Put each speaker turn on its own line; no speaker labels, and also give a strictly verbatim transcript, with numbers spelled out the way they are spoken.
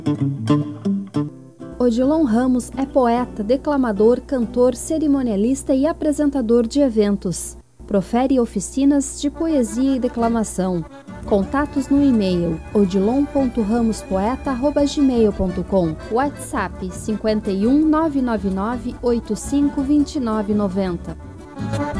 Odilon Ramos é poeta, declamador, cantor, cerimonialista e apresentador de eventos. Profere oficinas de poesia e declamação. Contatos no e-mail odilon ponto ramos poeta arroba gmail ponto com. WhatsApp cinquenta e um, nove nove nove, oitenta e cinco, vinte e nove noventa.